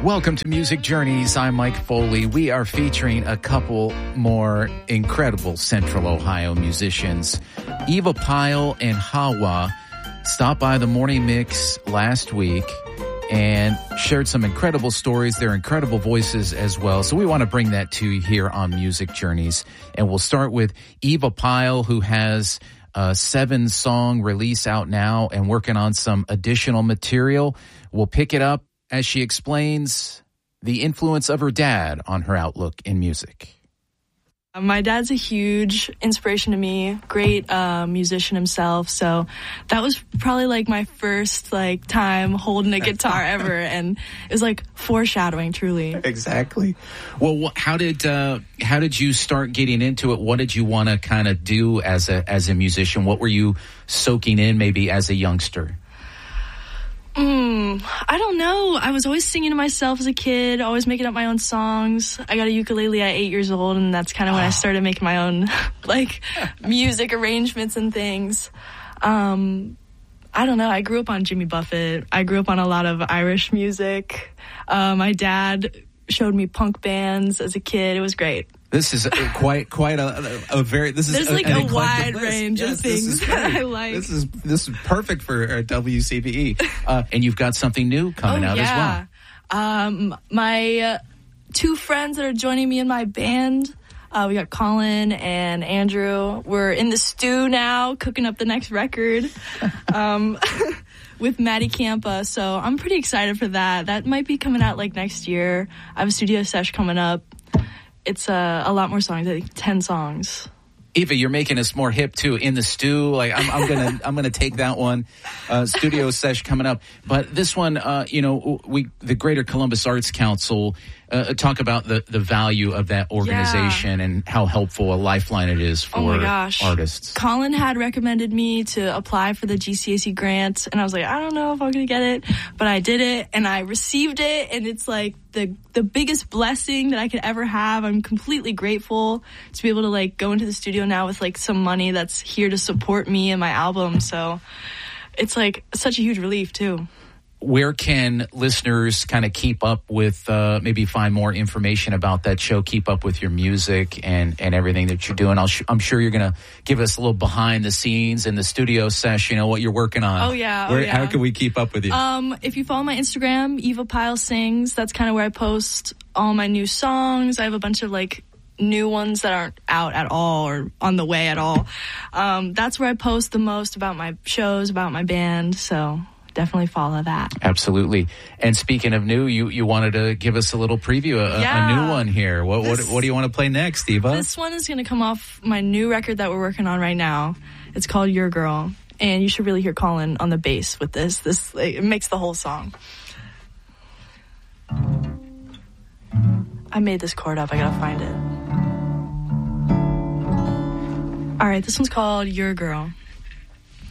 Welcome to Music Journeys. I'm Mike Foley. We are featuring a couple more incredible Central Ohio musicians. Eva Pyle and Hawa stopped by the Morning Mix last week and shared some incredible stories. They're incredible voices as well. So we want to bring that to you here on Music Journeys. And we'll start with Eva Pyle, who has a 7-song release out now and working on some additional material. We'll pick it up as she explains the influence of her dad on her outlook in music. My dad's a huge inspiration to me, great musician himself, so that was probably like my first time holding a guitar ever, and it was like foreshadowing, truly. Exactly. Well, how did you start getting into it? What did you want to kind of do as a musician? What were you soaking in maybe as a youngster? I don't know. I was always singing to myself as a kid, always making up my own songs. I got a ukulele at 8 years old, and that's kind of when I started making my own, music arrangements and things. I don't know. I grew up on Jimmy Buffett. I grew up on a lot of Irish music. My dad showed me punk bands as a kid. It was great. This is quite a very. This is there's a wide range of things that I like. This is perfect for WCBE, and you've got something new coming out as well. My 2 friends that are joining me in my band. We got Colin and Andrew. We're in the stew now, cooking up the next record with Maddie Campa. So I'm pretty excited for that. That might be coming out next year. I have a studio sesh coming up. It's a lot more songs, I think 10 songs. Eva, you're making us more hip too. In the stew, I'm gonna take that one. Studio sesh coming up, but this one, the Greater Columbus Arts Council talk about the value of that organization and how helpful a lifeline it is for artists. Colin had recommended me to apply for the GCAC grant, and I was like, I don't know if I'm gonna get it, but I did it, and I received it, and it's the biggest blessing that I could ever have. I'm completely grateful to be able to go into the studio now with some money that's here to support me and my album. So it's such a huge relief too. Where can listeners kind of keep up with, maybe find more information about that show, keep up with your music and everything that you're doing? I'm sure you're going to give us a little behind the scenes in the studio session, what you're working on. Oh, yeah. How can we keep up with you? If you follow my Instagram, Eva Pyle Sings, that's kind of where I post all my new songs. I have a bunch of new ones that aren't out at all or on the way at all. That's where I post the most about my shows, about my band, so definitely follow that. Absolutely. And speaking of new, you wanted to give us a little preview, a new one here. What do you want to play next, Eva? This one is going to come off my new record that we're working on right now. It's called Your Girl, and you should really hear Colin on the bass with this. It makes the whole song. I made this chord up. I gotta find it. All right, this one's called Your Girl.